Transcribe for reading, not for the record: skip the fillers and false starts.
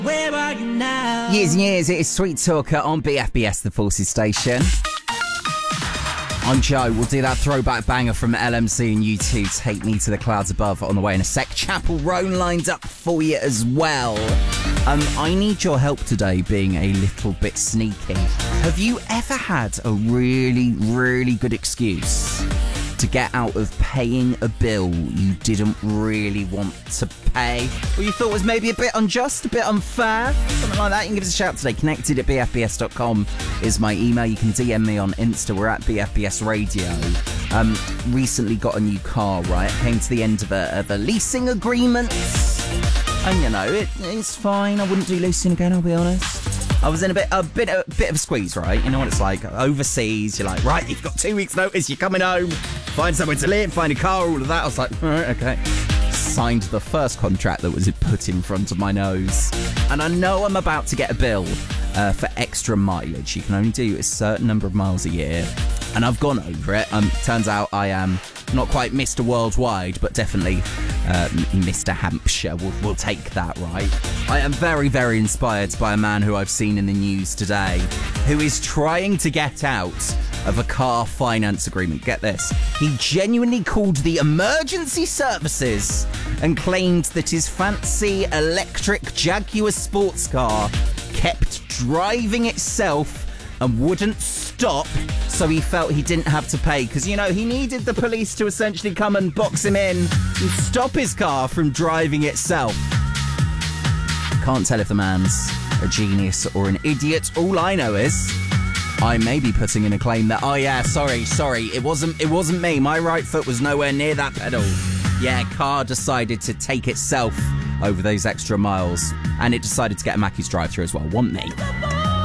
Where are you now? Years and years, it is Sweet Talker on BFBS, the Forces station. I'm Joe. We'll do that throwback banger from LMC and U2, Take Me to the Clouds Above, on the way in a sec. Chapel Roan lined up for you as well. I need your help today, being a little bit sneaky. Have you ever had a really, really good excuse to get out of paying a bill you didn't really want to pay, or you thought was maybe a bit unjust, a bit unfair, something like that? You can give us a shout today. Connected at bfbs.com is my email. You can DM me on Insta. We're at BFBS Radio. Recently got a new car, right? Came to the end of a leasing agreement, and you know, it's fine. I wouldn't do leasing again, I'll be honest. I was in a bit of a squeeze, right? You know what it's like overseas. You're like, right, you've got 2 weeks' notice. You're coming home. Find somewhere to live. Find a car. All of that. I was like, all right, okay. Signed the first contract that was put in front of my nose, and I know I'm about to get a bill for extra mileage. You can only do a certain number of miles a year, and I've gone over it. Turns out I am not quite Mr. Worldwide, but definitely Mr. Hampshire. We'll take that, right? I am very, very inspired by a man who I've seen in the news today, who is trying to get out of a car finance agreement. Get this. He genuinely called the emergency services and claimed that his fancy electric Jaguar sports car kept driving itself and wouldn't stop, so he felt he didn't have to pay, because, you know, he needed the police to essentially come and box him in and stop his car from driving itself. Can't tell if the man's a genius or an idiot. All I know is I may be putting in a claim that, oh yeah, sorry, it wasn't me. My right foot was nowhere near that pedal. Yeah, car decided to take itself over those extra miles, and it decided to get a Mackey's drive-through as well. Want me?